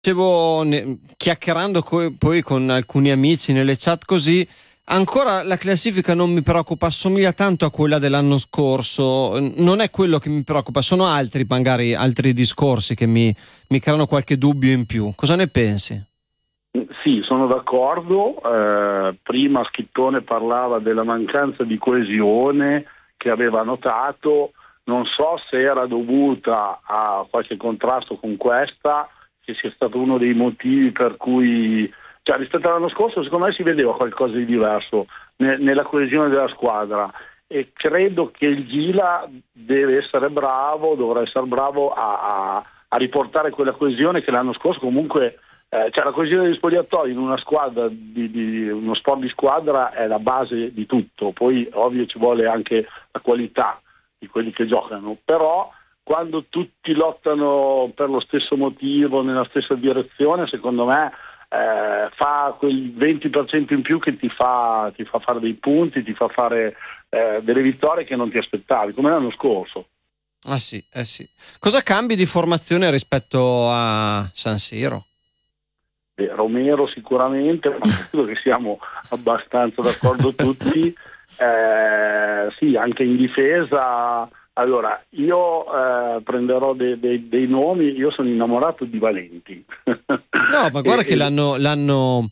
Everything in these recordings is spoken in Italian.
Dicevo, chiacchierando poi con alcuni amici nelle chat così, ancora la classifica non mi preoccupa, assomiglia tanto a quella dell'anno scorso, non è quello che mi preoccupa, sono altri, magari altri discorsi che mi creano qualche dubbio in più. Cosa ne pensi? Sì, sono d'accordo. Prima Schittone parlava della mancanza di coesione che aveva notato, non so se era dovuta a qualche contrasto con questa, che sia stato uno dei motivi per cui, cioè, rispetto all'anno scorso secondo me si vedeva qualcosa di diverso nella coesione della squadra, e credo che il Gila dovrà essere bravo a riportare quella coesione che l'anno scorso comunque, cioè la coesione degli spogliatoi in una squadra, di uno sport di squadra, è la base di tutto. Poi ovvio ci vuole anche la qualità di quelli che giocano, però quando tutti lottano per lo stesso motivo, nella stessa direzione, secondo me fa quel 20% in più che ti fa fare dei punti, ti fa fare delle vittorie che non ti aspettavi, come l'anno scorso. Ah sì, sì. Cosa cambi di formazione rispetto a San Siro? Romero sicuramente, ma credo che siamo abbastanza d'accordo tutti. Sì, anche in difesa. Allora, io prenderò dei nomi. Io sono innamorato di Valenti. No, ma guarda che l'hanno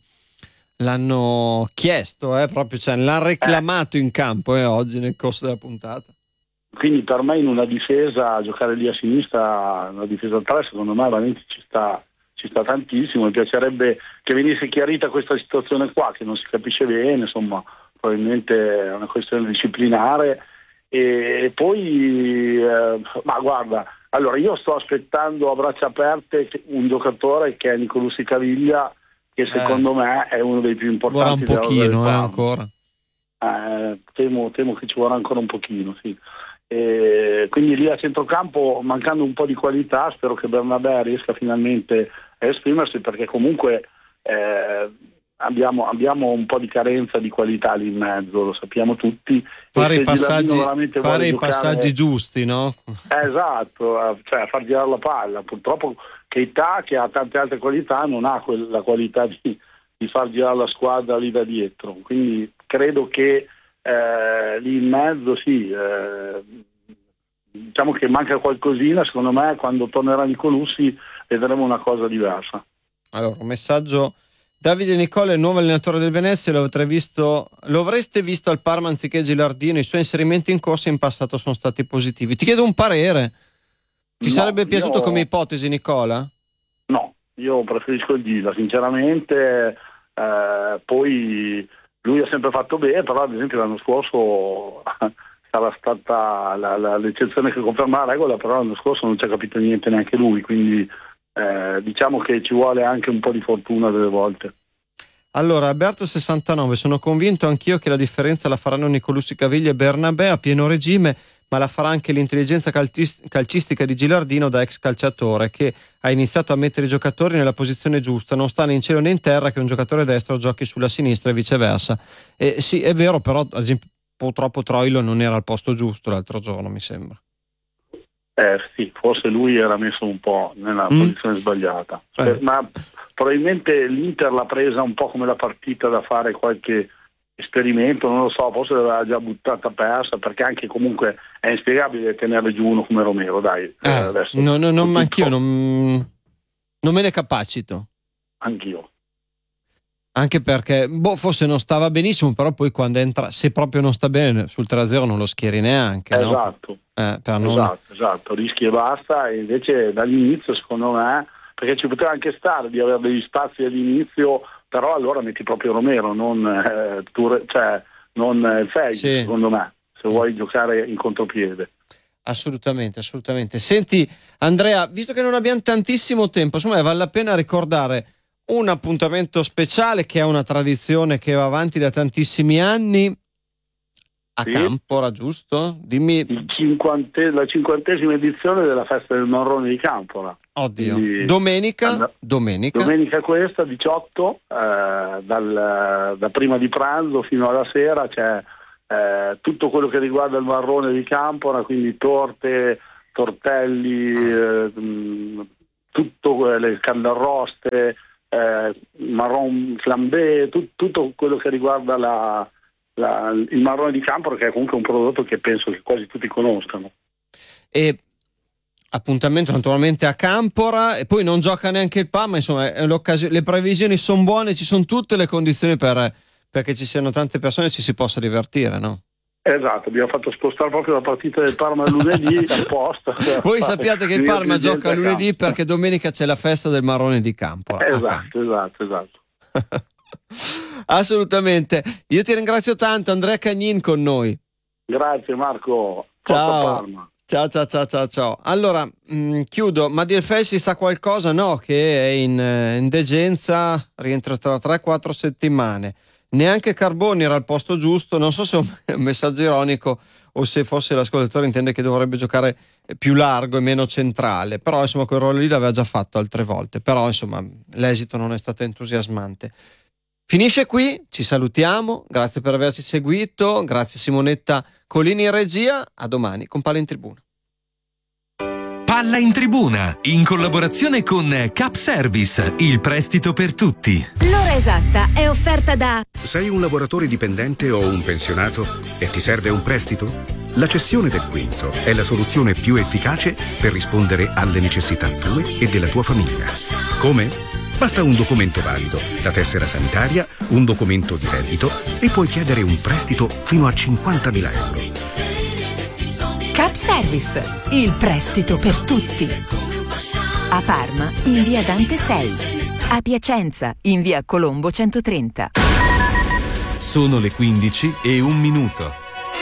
chiesto, proprio, cioè l'hanno reclamato in campo oggi nel corso della puntata. Quindi per me in una difesa, giocare lì a sinistra, una difesa 3, secondo me Valenti ci sta tantissimo. Mi piacerebbe che venisse chiarita questa situazione qua, che non si capisce bene, insomma, probabilmente è una questione disciplinare. E poi, ma guarda, allora io sto aspettando a braccia aperte un giocatore che è Nicolussi Caviglia, che secondo me è uno dei più importanti. Vorrà un pochino, ancora. Temo che ci vorrà ancora un pochino, sì. Quindi lì a centrocampo, mancando un po' di qualità, spero che Bernabé riesca finalmente a esprimersi, perché comunque abbiamo un po' di carenza di qualità lì in mezzo, lo sappiamo tutti. Fare i passaggi giusti, no? Esatto, cioè far girare la palla. Purtroppo Keita, che ha tante altre qualità, non ha la qualità di far girare la squadra lì da dietro, quindi credo che lì in mezzo diciamo che manca qualcosina. Secondo me quando tornerà Nicolussi vedremo una cosa diversa. Allora, un messaggio: Davide Nicola, il nuovo allenatore del Venezia, lo avreste visto al Parma anziché Gilardino, i suoi inserimenti in corsa in passato sono stati positivi. Ti chiedo un parere, ti sarebbe piaciuto come ipotesi, Nicola? No, io preferisco il Gila sinceramente. Poi lui ha sempre fatto bene, però ad esempio l'anno scorso sarà stata l'eccezione che conferma la regola, però l'anno scorso non ci ha capito niente neanche lui, quindi diciamo che ci vuole anche un po' di fortuna delle volte. Allora, Alberto 69, sono convinto anch'io che la differenza la faranno Nicolussi Caviglia e Bernabé a pieno regime, ma la farà anche l'intelligenza calcistica di Gilardino da ex calciatore, che ha iniziato a mettere i giocatori nella posizione giusta, non sta né in cielo né in terra che un giocatore destro giochi sulla sinistra e viceversa. Sì, è vero, però ad esempio purtroppo Troilo non era al posto giusto l'altro giorno, mi sembra. Sì, forse lui era messo un po' nella posizione sbagliata, ma probabilmente l'Inter l'ha presa un po' come la partita da fare qualche esperimento, non lo so, forse l'aveva già buttata persa, perché anche comunque è inspiegabile tenere giù uno come Romero, dai. Adesso ma anch'io non me ne capacito. Anch'io. Anche perché forse non stava benissimo, però poi quando entra, se proprio non sta bene, sul 3-0 non lo schieri neanche. Esatto, no? Esatto, rischi e basta. E invece dall'inizio, secondo me, perché ci poteva anche stare di avere degli spazi all'inizio, però allora metti proprio Romero, non Fegli, secondo me, se vuoi giocare in contropiede. Assolutamente. Senti Andrea, visto che non abbiamo tantissimo tempo, insomma vale la pena ricordare un appuntamento speciale che è una tradizione che va avanti da tantissimi anni a Campora, giusto? Dimmi. La 50ª edizione della festa del Marrone di Campora. Oddio. Quindi, domenica questa 18, da prima di pranzo fino alla sera c'è tutto quello che riguarda il Marrone di Campora, quindi torte, tortelli, tutto le candelroste, marron flambé, tutto quello che riguarda il marrone di Campora, che è comunque un prodotto che penso che quasi tutti conoscano. E appuntamento naturalmente a Campora, e poi non gioca neanche il Parma, insomma è l'occasione, le previsioni sono buone, ci sono tutte le condizioni perché ci siano tante persone e ci si possa divertire, no? Esatto, abbiamo fatto spostare proprio la partita del Parma lunedì apposta. Voi sappiate che il Parma gioca lunedì perché domenica c'è la festa del marrone di Campora. Esatto. Assolutamente. Io ti ringrazio tanto, Andrea Cagnin con noi. Grazie Marco. Ciao. Parma. Ciao. Allora, chiudo. Madiel Felsi sa qualcosa? No, che è in degenza, rientra tra 3-4 settimane. Neanche Carboni era al posto giusto. Non so se è un messaggio ironico o se fosse l'ascoltatore intende che dovrebbe giocare più largo e meno centrale, però insomma quel ruolo lì l'aveva già fatto altre volte, però insomma l'esito non è stato entusiasmante. Finisce qui, ci salutiamo, grazie per averci seguito, grazie Simonetta Colini in regia, a domani con Palla in Tribuna. Palla in Tribuna, in collaborazione con Cap Service, il prestito per tutti. L'ora esatta è offerta da... Sei un lavoratore dipendente o un pensionato e ti serve un prestito? La cessione del quinto è la soluzione più efficace per rispondere alle necessità tue e della tua famiglia. Come? Basta un documento valido, la tessera sanitaria, un documento di reddito e puoi chiedere un prestito fino a 50.000 euro. Cap Service, il prestito per tutti. A Parma, in via Dante 6. A Piacenza, in via Colombo 130. Sono le 15:01.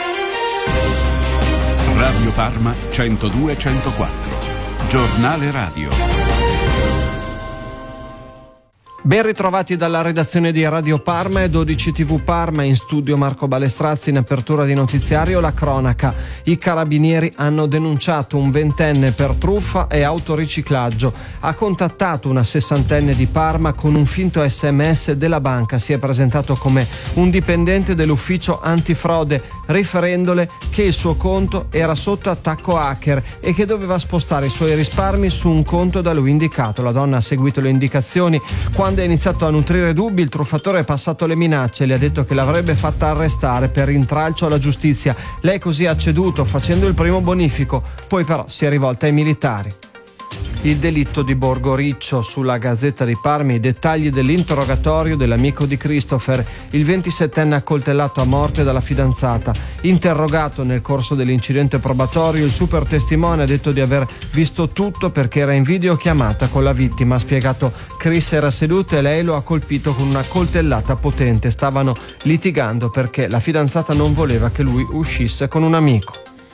Radio Parma 102-104. Giornale radio. Ben ritrovati dalla redazione di Radio Parma e 12 TV Parma, in studio Marco Balestrazzi. In apertura di notiziario la cronaca. I carabinieri hanno denunciato un 20enne per truffa e autoriciclaggio. Ha contattato una 60enne di Parma con un finto SMS della banca. Si è presentato come un dipendente dell'ufficio antifrode, riferendole che il suo conto era sotto attacco hacker e che doveva spostare i suoi risparmi su un conto da lui indicato. La donna ha seguito le indicazioni. Quando ha iniziato a nutrire dubbi, il truffatore è passato le minacce e le ha detto che l'avrebbe fatta arrestare per intralcio alla giustizia. Lei così ha ceduto facendo il primo bonifico, poi però si è rivolta ai militari. Il delitto di Borgo Riccio, sulla Gazzetta di Parma i dettagli dell'interrogatorio dell'amico di Christopher, il 27enne accoltellato a morte dalla fidanzata. Interrogato nel corso dell'incidente probatorio, il super testimone ha detto di aver visto tutto perché era in videochiamata con la vittima. Ha spiegato: Chris era seduto e lei lo ha colpito con una coltellata potente. Stavano litigando perché la fidanzata non voleva che lui uscisse con un amico.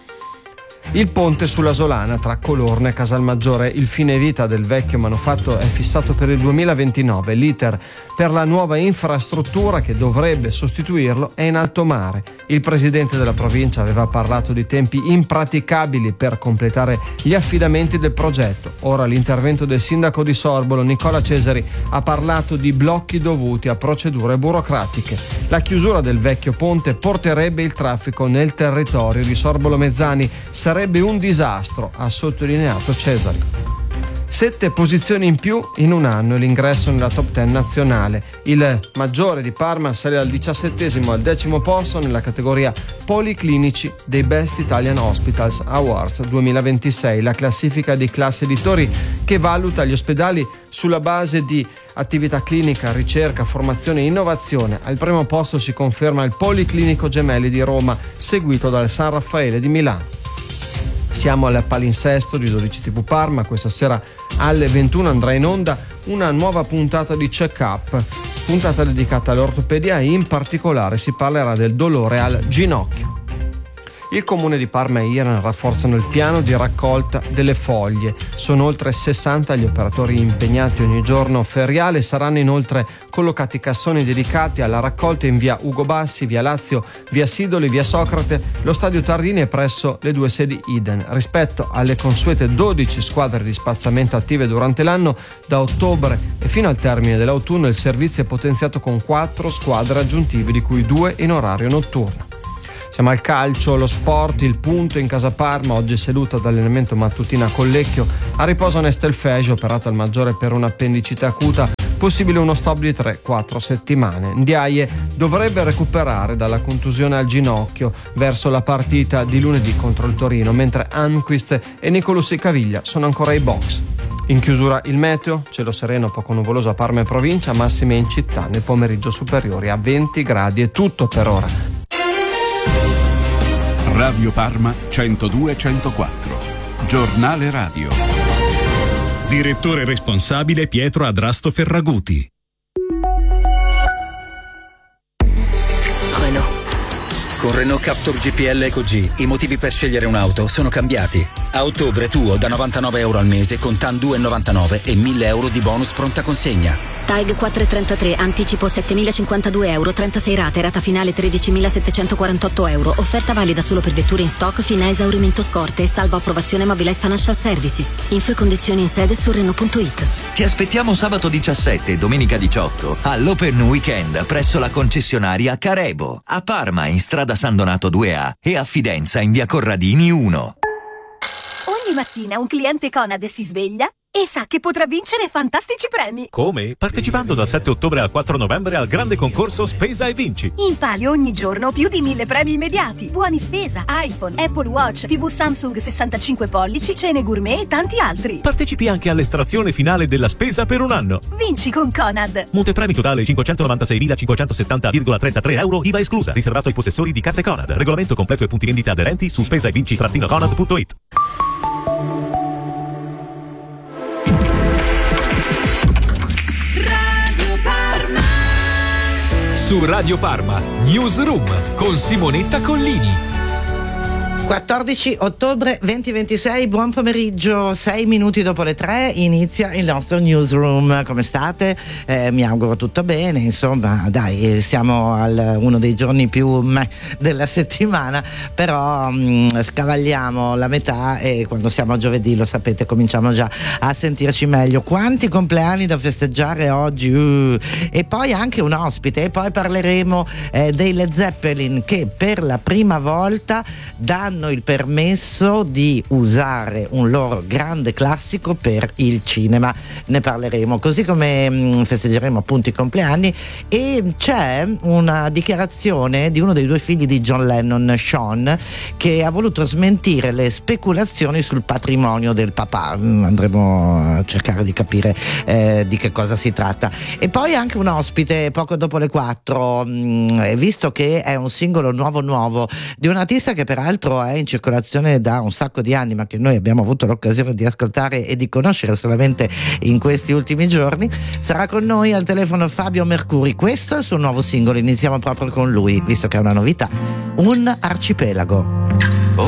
Il ponte sulla Solana tra Colorno e Casalmaggiore. Il fine vita del vecchio manufatto è fissato per il 2029. L'iter per la nuova infrastruttura che dovrebbe sostituirlo è in alto mare. Il presidente della provincia aveva parlato di tempi impraticabili per completare gli affidamenti del progetto. Ora l'intervento del sindaco di Sorbolo, Nicola Cesari, ha parlato di blocchi dovuti a procedure burocratiche. La chiusura del vecchio ponte porterebbe il traffico nel territorio di Sorbolo Mezzani. Sarebbe un disastro, ha sottolineato Cesari. 7 posizioni in più in un anno e l'ingresso nella top 10 nazionale. Il maggiore di Parma sale dal 17° al 10° posto nella categoria Policlinici dei Best Italian Hospitals Awards 2026, la classifica di Classe Editori che valuta gli ospedali sulla base di attività clinica, ricerca, formazione e innovazione. Al primo posto si conferma il Policlinico Gemelli di Roma, seguito dal San Raffaele di Milano. Siamo al palinsesto di 12 TV Parma. Questa sera alle 21 andrà in onda una nuova puntata di Check Up, puntata dedicata all'ortopedia e in particolare si parlerà del dolore al ginocchio. Il Comune di Parma e Iran rafforzano il piano di raccolta delle foglie. Sono oltre 60 gli operatori impegnati ogni giorno feriale. Saranno inoltre collocati cassoni dedicati alla raccolta in via Ugo Bassi, via Lazio, via Sidoli, via Socrate, lo stadio Tardini e presso le 2 sedi Iden. Rispetto alle consuete 12 squadre di spazzamento attive durante l'anno, da ottobre e fino al termine dell'autunno il servizio è potenziato con 4 squadre aggiuntive, di cui 2 in orario notturno. Siamo al calcio, lo sport, il punto in casa Parma, oggi seduta d'allenamento mattutina a Collecchio, a riposo Nestelfege, operato al maggiore per un'appendicite acuta, possibile uno stop di 3-4 settimane. Ndiaye dovrebbe recuperare dalla contusione al ginocchio verso la partita di lunedì contro il Torino, mentre Anquist e Nicolussi Caviglia sono ancora ai box. In chiusura il meteo, cielo sereno poco nuvoloso a Parma e provincia, massime in città nel pomeriggio superiori a 20 gradi. È tutto per ora. Radio Parma 102-104. Giornale radio. Direttore responsabile Pietro Adrasto Ferraguti. Renault. Con Renault Captur GPL EcoG i motivi per scegliere un'auto sono cambiati. A ottobre tuo da €99 al mese con TAN 2,99 e €1.000 di bonus pronta consegna. TAG 433, anticipo €7.052, 36 rate, rata finale €13.748. Offerta valida solo per vetture in stock fino a esaurimento scorte, salvo approvazione Mobilize Financial Services. Info e condizioni in sede su Renault.it. Ti aspettiamo sabato 17 e domenica 18 all'Open Weekend presso la concessionaria Carebo, a Parma in strada San Donato 2A e a Fidenza in via Corradini 1. Ogni mattina un cliente Conad si sveglia e sa che potrà vincere fantastici premi. Come? Partecipando dal 7 ottobre al 4 novembre al grande concorso Spesa e Vinci. In palio ogni giorno più di 1.000 premi immediati. Buoni spesa, iPhone, Apple Watch, TV Samsung 65 pollici, cene gourmet e tanti altri. Partecipi anche all'estrazione finale della spesa per un anno. Vinci con Conad. Montepremi totale €596.570,33, IVA esclusa. Riservato ai possessori di carte Conad. Regolamento completo e punti vendita aderenti su spesaevinci-conad.it. Su Radio Parma, Newsroom con Simonetta Collini. 14 ottobre 2026, buon pomeriggio, 6 minuti dopo le 3 inizia il nostro newsroom. Come state? Mi auguro tutto bene, insomma dai, siamo al uno dei giorni più della settimana, però scavagliamo la metà e quando siamo a giovedì, lo sapete, cominciamo già a sentirci meglio. Quanti compleanni da festeggiare oggi, e poi anche un ospite, e poi parleremo dei Led Zeppelin che per la prima volta danno il permesso di usare un loro grande classico per il cinema. Ne parleremo, così come festeggeremo appunto i compleanni, e c'è una dichiarazione di uno dei due figli di John Lennon, Sean, che ha voluto smentire le speculazioni sul patrimonio del papà. Andremo a cercare di capire di che cosa si tratta. E poi anche un ospite poco dopo le 4, visto che è un singolo nuovo di un artista che peraltro è in circolazione da un sacco di anni, ma che noi abbiamo avuto l'occasione di ascoltare e di conoscere solamente in questi ultimi giorni. Sarà con noi al telefono Fabio Mercuri. Questo è il suo nuovo singolo, iniziamo proprio con lui, visto che è una novità, Un arcipelago.